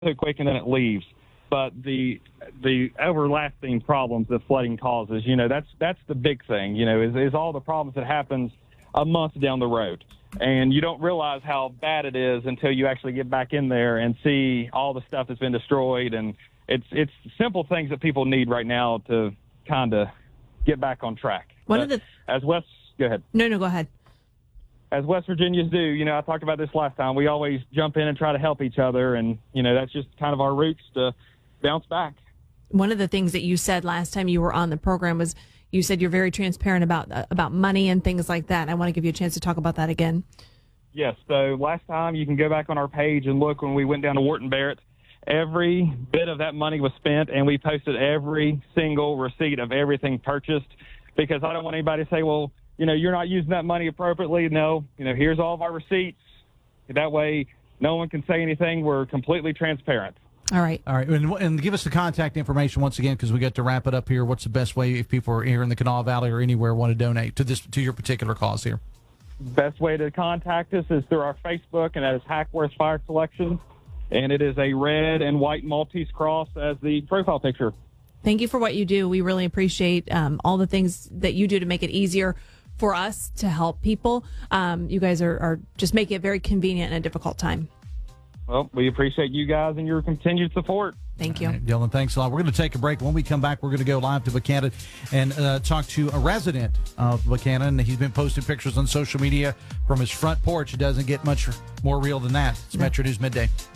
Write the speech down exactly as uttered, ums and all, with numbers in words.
so quick and then it leaves. But the the everlasting problems that flooding causes, you know, that's that's the big thing, you know, is, is all the problems that happens a month down the road. And you don't realize how bad it is until you actually get back in there and see all the stuff that's been destroyed. And it's it's simple things that people need right now to kind of get back on track. One but of the as West, go ahead. No, no, go ahead. As West Virginians do, you know, I talked about this last time. We always jump in and try to help each other, and you know that's just kind of our roots to bounce back. One of the things that you said last time you were on the program was you said you're very transparent about uh, about money and things like that. I want to give you a chance to talk about that again. Yes. So last time, you can go back on our page and look when we went down to Wharton Barrett. Every bit of that money was spent, and we posted every single receipt of everything purchased, because I don't want anybody to say, well, you know, you're not using that money appropriately. No, you know, here's all of our receipts. That way, no one can say anything. We're completely transparent. All right. All right. And, and give us the contact information once again, because we got to wrap it up here. What's the best way if people are here in the Kanawha Valley or anywhere want to donate to this, to your particular cause here? Best way to contact us is through our Facebook, and that is Hackworth Fire Collection. And it is a red and white Maltese cross as the profile picture. Thank you for what you do. We really appreciate um, all the things that you do to make it easier for us to help people. Um, you guys are, are just making it very convenient in a difficult time. Well, we appreciate you guys and your continued support. Thank you. Right, Dylan, thanks a lot. We're going to take a break. When we come back, we're going to go live to Buchanan and uh, talk to a resident of Buchanan. He's been posting pictures on social media from his front porch. It doesn't get much more real than that. It's Metro News Midday.